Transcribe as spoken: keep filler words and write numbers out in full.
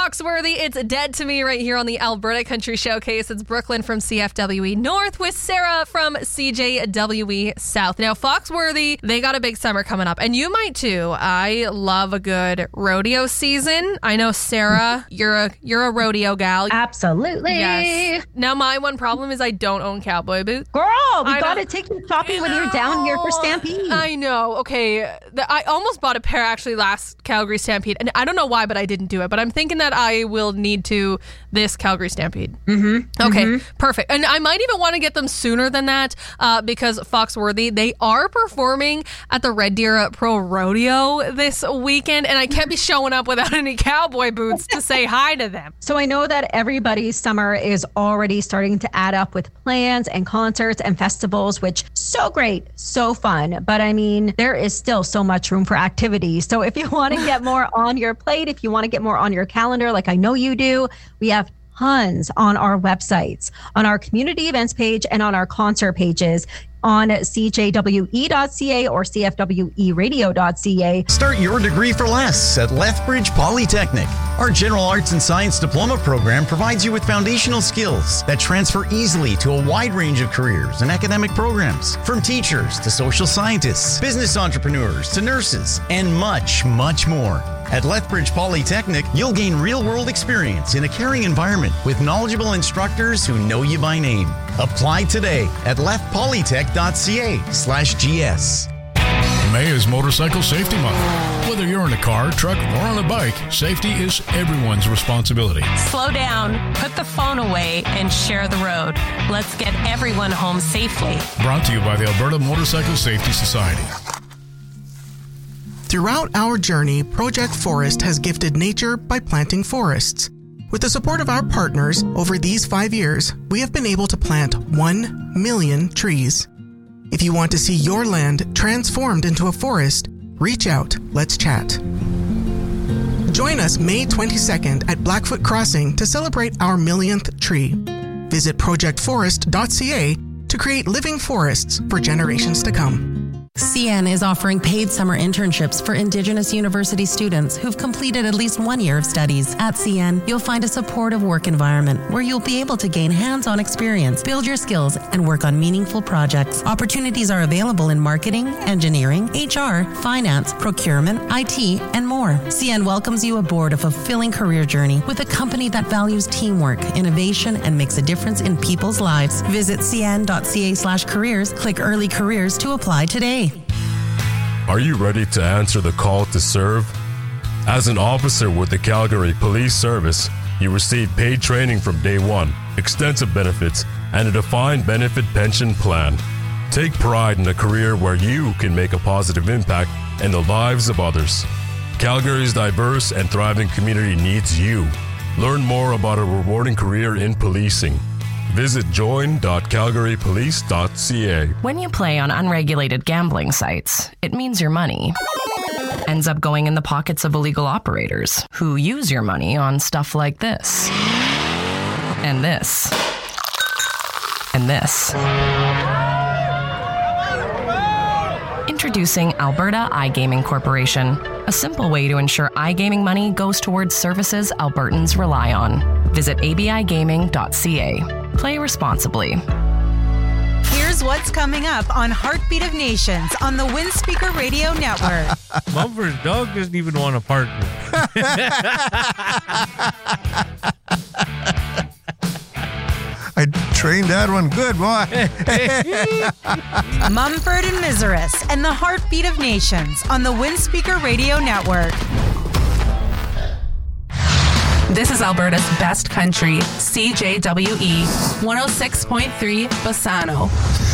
Foxworthy. It's Dead to Me right here on the Alberta Country Showcase. It's Brooklyn from C F W E North with Sarah from C J W E South. Now, Foxworthy, they got a big summer coming up, and you might too. I love a good rodeo season. I know, Sarah, you're a you're a rodeo gal. Absolutely. Yes. Now, my one problem is I don't own cowboy boots. Girl, we I got to don't- take you shopping when you're down here for Stampede. I know. Okay. The, I almost bought a pair actually last Calgary Stampede, and I don't know why, but I didn't do it. But I'm thinking that I will need to this Calgary Stampede. Mm-hmm. Okay, mm-hmm. perfect. And I might even want to get them sooner than that uh, because Foxworthy, they are performing at the Red Deer Pro Rodeo this weekend, and I can't be showing up without any cowboy boots to say hi to them. So I know that everybody's summer is already starting to add up with plans and concerts and festivals, which so great, so fun. But I mean, there is still so much room for activities. So if you want to get more on your plate, if you want to get more on your calendar, like I know you do, we have tons on our websites, on our community events page and on our concert pages on c j w e dot c a or c f w e radio dot c a. Start your degree for less at Lethbridge Polytechnic. Our General Arts and Science Diploma program provides you with foundational skills that transfer easily to a wide range of careers and academic programs, from teachers to social scientists, business entrepreneurs to nurses, and much, much more. At Lethbridge Polytechnic, you'll gain real-world experience in a caring environment with knowledgeable instructors who know you by name. Apply today at lethpolytech.ca slash GS. May is Motorcycle Safety Month. Whether you're in a car, truck, or on a bike, safety is everyone's responsibility. Slow down, put the phone away, and share the road. Let's get everyone home safely. Brought to you by the Alberta Motorcycle Safety Society. Throughout our journey, Project Forest has gifted nature by planting forests. With the support of our partners, over these five years, we have been able to plant one million trees. If you want to see your land transformed into a forest, reach out. Let's chat. Join us May twenty-second at Blackfoot Crossing to celebrate our millionth tree. Visit project forest dot c a to create living forests for generations to come. C N is offering paid summer internships for Indigenous university students who've completed at least one year of studies. At C N, you'll find a supportive work environment where you'll be able to gain hands-on experience, build your skills, and work on meaningful projects. Opportunities are available in marketing, engineering, H R, finance, procurement, I T, and more. C N welcomes you aboard a fulfilling career journey with a company that values teamwork, innovation, and makes a difference in people's lives. Visit c n dot c a slash careers, click Early Careers to apply today. Are you ready to answer the call to serve? As an officer with the Calgary Police Service, you receive paid training from day one, extensive benefits, and a defined benefit pension plan. Take pride in a career where you can make a positive impact in the lives of others. Calgary's diverse and thriving community needs you. Learn more about a rewarding career in policing. Visit join dot calgary police dot c a. When you play on unregulated gambling sites, it means your money ends up going in the pockets of illegal operators who use your money on stuff like this, and this, and this. Introducing Alberta iGaming Corporation, a simple way to ensure iGaming money goes towards services Albertans rely on. Visit a b i gaming dot c a. Play responsibly. Here's what's coming up on Heartbeat of Nations on the Windspeaker Radio Network. Mumford's dog doesn't even want a partner. I trained that one good, boy. Mumford and Miseris and the Heartbeat of Nations on the Windspeaker Radio Network. This is Alberta's best country, C J W E one oh six point three Bassano.